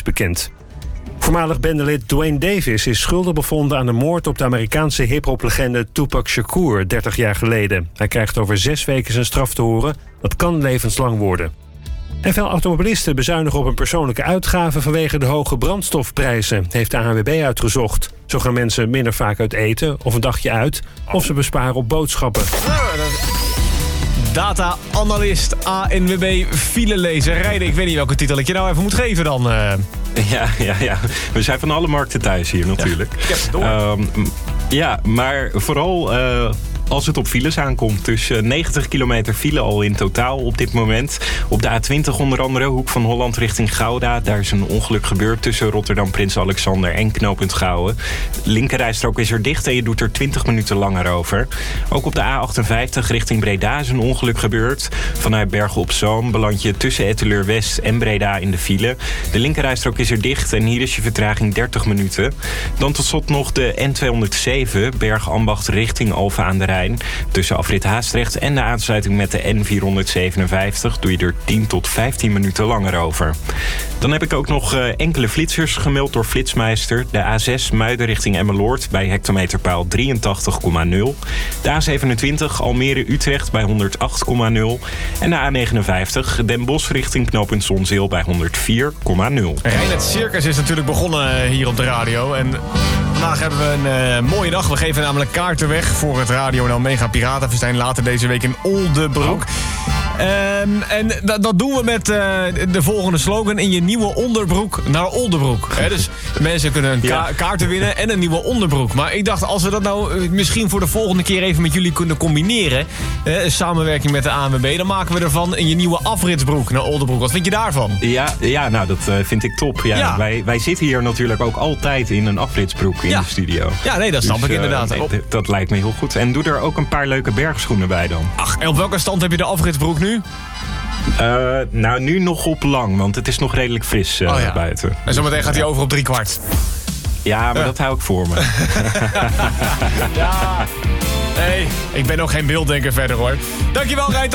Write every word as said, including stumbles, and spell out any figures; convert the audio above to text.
bekend. Voormalig bandelid Dwayne Davis is schuldig bevonden aan de moord op de Amerikaanse hiphoplegende Tupac Shakur dertig jaar geleden. Hij krijgt over zes weken zijn straf te horen. Dat kan levenslang worden. En veel automobilisten bezuinigen op hun persoonlijke uitgaven vanwege de hoge brandstofprijzen, heeft de A N W B uitgezocht. Zo gaan mensen minder vaak uit eten of een dagje uit, of ze besparen op boodschappen. Data-analyst, A N W B, filelezer, rijden. Ik weet niet welke titel ik je nou even moet geven dan. Uh... Ja, ja, ja. We zijn van alle markten thuis hier natuurlijk. Ja, ik heb het door. Um, ja, maar vooral uh, als het op files aankomt. Dus uh, negentig kilometer file al in totaal op dit moment. Op de A twintig onder andere, hoek van Holland richting Gouda. Daar is een ongeluk gebeurd tussen Rotterdam Prins Alexander en knooppunt Gouwen. De linkerrijstrook is er dicht en je doet er twintig minuten langer over. Ook op de A achtenvijftig richting Breda is een ongeluk gebeurd. Vanuit Bergen op Zoom beland je tussen Etteleur West en Breda in de file. De linkerrijstrook is er dicht en hier is je vertraging dertig minuten. Dan tot slot nog de N tweehonderdzeven, Bergambacht richting Alphen aan de Rijn. Tussen afrit Haastrecht en de aansluiting met de N vierhonderdzevenenvijftig doe je er tien tot vijftien minuten langer over. Dan heb ik ook nog uh, enkele flitsers gemeld door Flitsmeister. De A zes Muiden richting Emmeloord bij hectometerpaal drieëntachtig komma nul. De A zevenentwintig Almere-Utrecht bij honderdacht komma nul. En de A negenenvijftig Den Bosch richting knooppunt Zonzeel bij honderdvier komma nul. Rijn, het circus is natuurlijk begonnen hier op de radio. En vandaag hebben we een uh, mooie dag. We geven namelijk kaarten weg voor het Radio en Mega Piratenfestijn later deze week in Oldebroek. Um, en d- dat doen we met uh, de volgende slogan: in je nieuwe onderbroek naar Oldebroek. He, dus mensen kunnen een ka- Ja. kaarten winnen en een nieuwe onderbroek. Maar ik dacht, als we dat nou uh, misschien voor de volgende keer even met jullie kunnen combineren, uh, in samenwerking met de A N W B, dan maken we ervan in je nieuwe afritsbroek naar Oldebroek. Wat vind je daarvan? Ja, ja nou dat uh, vind ik top. Ja, Ja. Wij, wij zitten hier natuurlijk ook altijd in een afritsbroek in Ja. de studio. Ja, nee, dat snap Dus, ik uh, inderdaad. nee, Op- d- dat lijkt me heel goed. En doe er ook een paar leuke bergschoenen bij dan. Ach, en op welke stand heb je de afritsbroek nu? Uh, nou, nu nog op lang, want het is nog redelijk fris uh, Oh ja. buiten. En zometeen gaat hij over op drie kwart. Ja, maar Ja. dat hou ik voor me. Ja. Nee, ik ben ook geen beelddenker verder hoor. Dankjewel, Rijn.